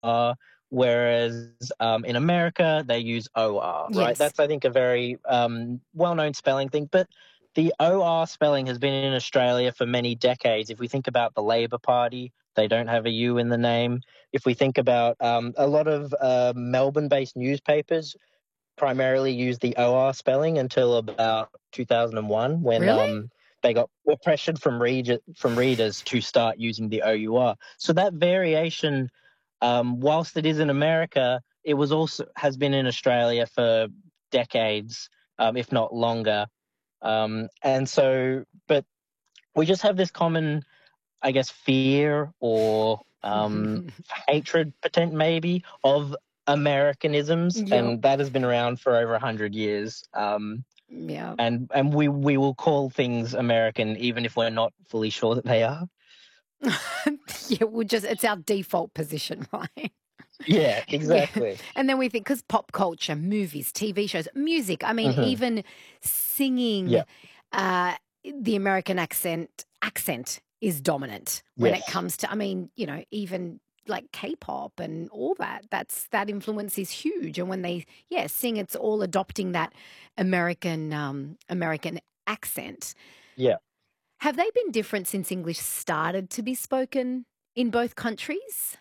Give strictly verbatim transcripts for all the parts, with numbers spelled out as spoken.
R, whereas um, in America they use O R, right? Yes. That's, I think, a very um, well-known spelling thing. But the O R spelling has been in Australia for many decades. If we think about the Labor Party, they don't have a U in the name. If we think about um, a lot of uh, Melbourne-based newspapers, primarily used the O R spelling until about two thousand one, when Really? um, they got were pressured from read, from readers to start using the O U R. So that variation, um, whilst it is in America, it was also has been in Australia for decades, um, if not longer. Um, and so, but we just have this common, I guess, fear or um, hatred, potent maybe, of Americanisms, Yep. and that has been around for over a hundred years. Um, Yeah. and and we we will call things American even if we're not fully sure that they are. Yeah, we'll just, it's our default position, right? Yeah, Yeah. exactly. And then we think, because pop culture, movies, T V shows, music, I mean, Hmm. even singing, Yeah. uh, the American accent accent is dominant when it Yes. comes to, I mean, you know, even like K-pop and all that. That's that influence is huge. And when they, yeah, sing, it's all adopting that American um, American accent. Yeah. Have they been different since English started to be spoken in both countries?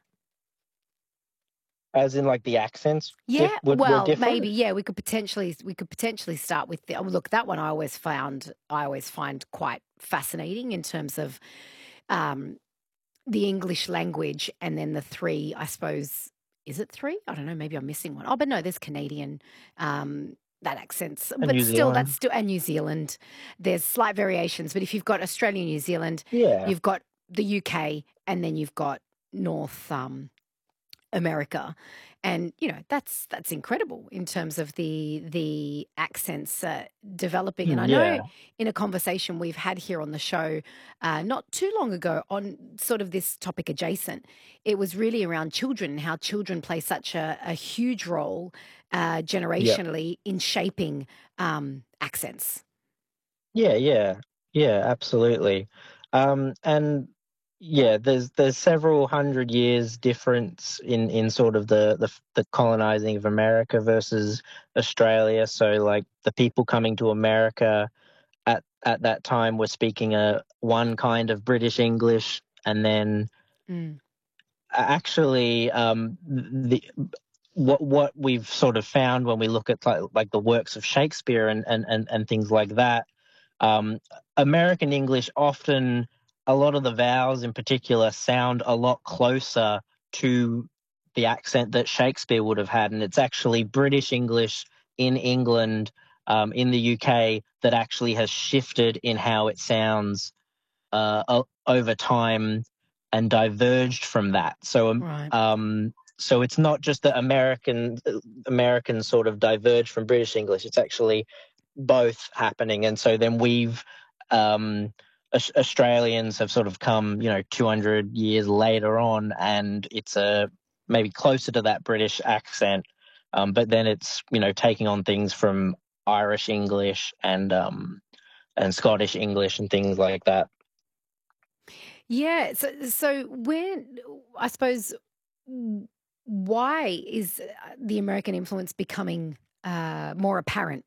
As in, like, the accents Yeah, diff- were, were well, maybe. different. Yeah, we could potentially we could potentially start with the, oh, look, that one I always found I always find quite fascinating in terms of um, the English language, and then the three, I suppose, is it three? I don't know. Maybe I'm missing one. Oh, but no, there's Canadian. Um, that accents, And but New still, that's Zealand. still, and New Zealand. There's slight variations, but if you've got Australia, New Zealand, Yeah. you've got the U K, and then you've got North um, America, and you know that's that's incredible in terms of the the accents uh, developing. And Mm, I know yeah. in a conversation we've had here on the show uh, not too long ago on sort of this topic adjacent, it was really around children and how children play such a, a huge role uh, Yeah. generationally in shaping um, accents. Yeah, yeah, yeah, absolutely. Um, and yeah, there's there's several hundred years difference in in sort of the the, the colonizing of America versus Australia. So, like, the people coming to America at at that time were speaking a one kind of British English, and then Mm. actually um, the what what we've sort of found when we look at, like, like the works of Shakespeare and and and, and things like that, um, American English often, a lot of the vowels in particular, sound a lot closer to the accent that Shakespeare would have had, and it's actually British English in England, um, in the U K, that actually has shifted in how it sounds uh, o- over time and diverged from that. So, um, Right. um, so it's not just that American Americans sort of diverged from British English. It's actually both happening, and so then we've um, Aus- Australians have sort of come, you know, two hundred years later on, and it's a maybe closer to that British accent, um, but then it's, you know, taking on things from Irish English and um, and Scottish English and things like that. Yeah. So, so when, I suppose, w- why is uh, the American influence becoming uh, more apparent?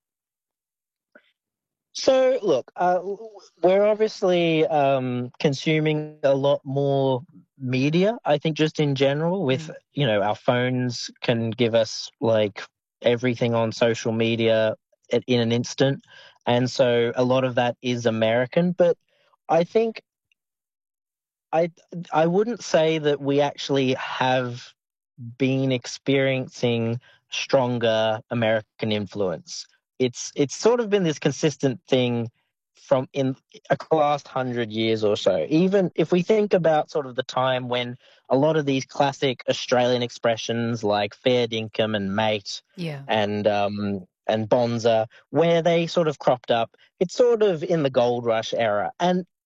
So, look, uh, we're obviously um, consuming a lot more media, I think, just in general, with, Mm. you know, our phones can give us, like, everything on social media i- in an instant. And so a lot of that is American. But I think I I wouldn't say that we actually have been experiencing stronger American influence. It's it's sort of been this consistent thing from in the last hundred years or so. Even if we think about sort of the time when a lot of these classic Australian expressions like fair dinkum and mate Yeah. and um, and bonza, where they sort of cropped up, it's sort of in the gold rush era. And